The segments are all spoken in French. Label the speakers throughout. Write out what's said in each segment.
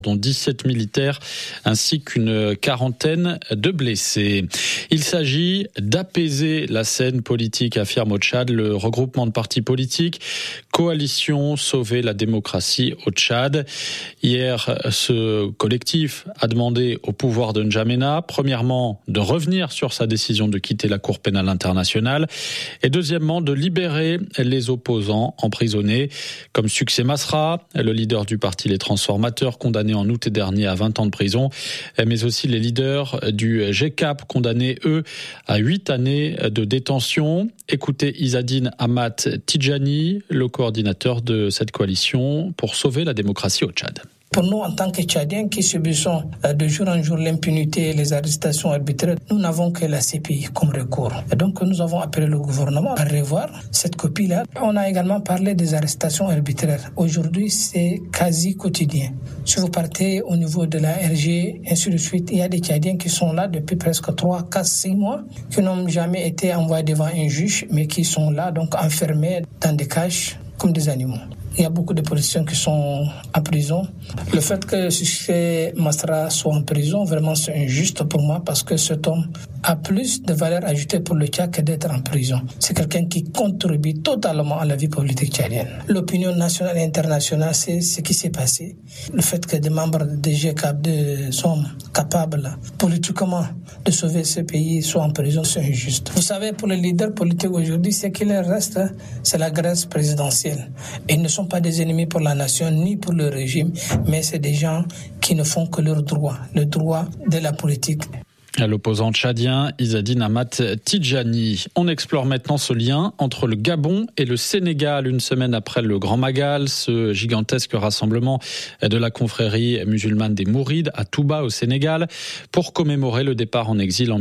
Speaker 1: dont 17 militaires ainsi qu'une quarantaine de blessés. Il s'agit d'apaiser la scène politique, affirme au Tchad le regroupement de partis politiques Coalition Sauver la démocratie au Tchad. Hier, ce collectif a demandé au pouvoir de N'Djamena, premièrement, de revenir sur sa décision de quitter la Cour pénale internationale et deuxièmement, de libérer les opposants emprisonnés comme Succès Masra, le leader du parti Les Transformateurs, condamné en août dernier à 20 ans de prison, mais aussi les leaders du GCAP, condamnés, eux, à 8 années de détention. Écoutez Izzadine Ahmad Tidjani, le coordinateur de cette coalition pour sauver la démocratie au Tchad.
Speaker 2: Pour nous, en tant que Tchadiens qui subissons de jour en jour l'impunité et les arrestations arbitraires, nous n'avons que la CPI comme recours. Et donc, nous avons appelé le gouvernement à revoir cette copie-là. On a également parlé des arrestations arbitraires. Aujourd'hui, c'est quasi quotidien. Si vous partez au niveau de la RG, ainsi de suite, il y a des Tchadiens qui sont là depuis presque 3, 4, 6 mois, qui n'ont jamais été envoyés devant un juge, mais qui sont là, donc enfermés dans des cages comme des animaux. Il y a beaucoup de politiciens qui sont en prison. Le fait que Succès Masra soit en prison, vraiment c'est injuste pour moi parce que cet homme a plus de valeur ajoutée pour le Tchad que d'être en prison. C'est quelqu'un qui contribue totalement à la vie politique tchadienne. L'opinion nationale et internationale, c'est ce qui s'est passé. Le fait que des membres de GCAP, des hommes capables politiquement de sauver ce pays soient en prison, c'est injuste. Vous savez, pour les leaders politiques aujourd'hui, ce qu'il leur reste, c'est la grâce présidentielle. Et ils ne sont pas des ennemis pour la nation ni pour le régime, mais c'est des gens qui ne font que leur droit, le droit de la politique.
Speaker 1: L'opposant tchadien Izzadine Ahmad Tidjani. On explore maintenant ce lien entre le Gabon et le Sénégal. Une semaine après le Grand Magal, ce gigantesque rassemblement de la confrérie musulmane des Mourides à Touba au Sénégal pour commémorer le départ en exil en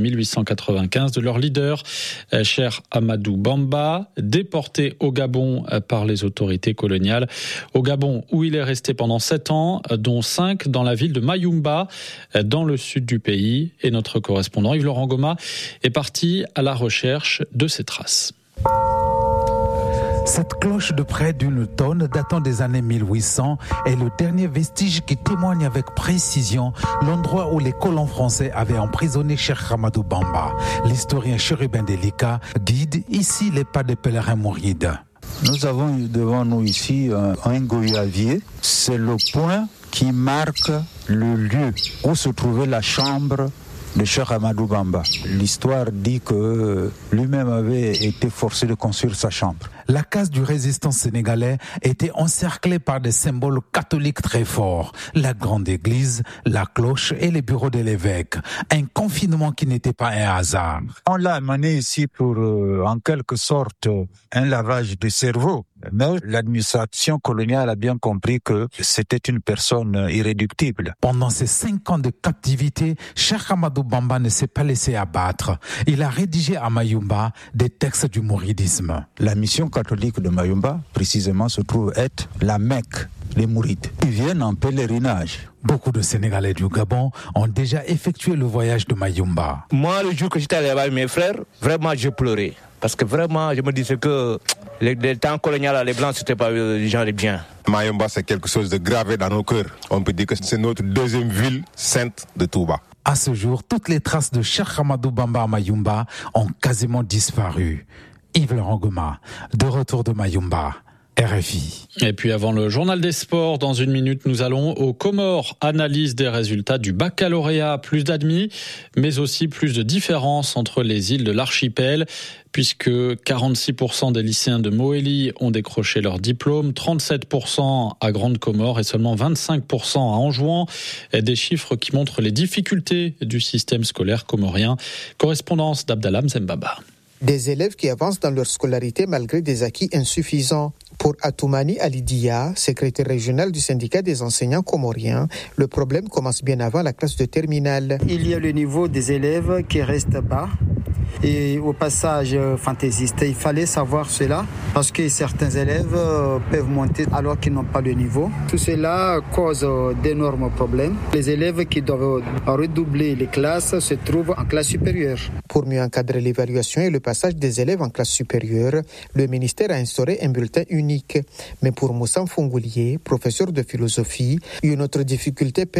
Speaker 1: 1895 de leur leader, Cheikh Amadou Bamba, déporté au Gabon par les autorités coloniales. Au Gabon où il est resté pendant 7 ans, dont 5 dans la ville de Mayumba, dans le sud du pays. Et notre correspondant Yves-Laurent Goma est parti à la recherche de ces traces.
Speaker 3: Cette cloche de près d'une tonne datant des années 1800 est le dernier vestige qui témoigne avec précision l'endroit où les colons français avaient emprisonné Cheikh Amadou Bamba. L'historien Chérubin Delika guide ici les pas des pèlerins mourides.
Speaker 4: Nous avons devant nous ici un goyavier. C'est le point qui marque le lieu où se trouvait la chambre de Cheikh Amadou Bamba. L'histoire dit que lui-même avait été forcé de construire sa chambre.
Speaker 3: La case du résistant sénégalais était encerclée par des symboles catholiques très forts. La grande église, la cloche et les bureaux de l'évêque. Un confinement qui n'était pas un hasard.
Speaker 4: On l'a amené ici pour, en quelque sorte, un lavage de cerveau. Mais l'administration coloniale a bien compris que c'était une personne irréductible.
Speaker 3: Pendant ces 5 ans de captivité, Cheikh Amadou Bamba ne s'est pas laissé abattre. Il a rédigé à Mayumba des textes du mouridisme.
Speaker 4: La mission catholique de Mayumba, précisément, se trouve être la Mecque. Les Mourides, ils viennent en pèlerinage.
Speaker 3: Beaucoup de Sénégalais du Gabon ont déjà effectué le voyage de Mayumba.
Speaker 5: Moi, le jour que j'étais allé avec mes frères, vraiment, je pleurais. Parce que vraiment, je me disais que les temps coloniaux, les Blancs, c'était pas des gens de bien.
Speaker 6: Mayumba, c'est quelque chose de gravé dans nos cœurs. On peut dire que c'est notre deuxième ville sainte de Touba.
Speaker 3: À ce jour, toutes les traces de Cheikh Amadou Bamba à Mayumba ont quasiment disparu. Yves-Laurent Goma, de retour de Mayumba. RFI.
Speaker 1: Et puis avant le journal des sports, dans une minute, nous allons aux Comores. Analyse des résultats du baccalauréat. Plus d'admis, mais aussi plus de différences entre les îles de l'archipel, puisque 46% des lycéens de Moélie ont décroché leur diplôme, 37% à Grande Comore et seulement 25% à Anjouan. Des chiffres qui montrent les difficultés du système scolaire comorien. Correspondance d'Abdallah Mzembaba.
Speaker 7: Des élèves qui avancent dans leur scolarité malgré des acquis insuffisants. Pour Atoumani Alidia, secrétaire régional du syndicat des enseignants comoriens, le problème commence bien avant la classe de terminale.
Speaker 8: Il y a le niveau des élèves qui reste bas et au passage fantaisiste. Il fallait savoir cela parce que certains élèves peuvent monter alors qu'ils n'ont pas le niveau. Tout cela cause d'énormes problèmes. Les élèves qui doivent redoubler les classes se trouvent en classe supérieure.
Speaker 7: Pour mieux encadrer l'évaluation et le passage des élèves en classe supérieure, le ministère a instauré un bulletin unique. Mais pour Moussa Fongoulier, professeur de philosophie, une autre difficulté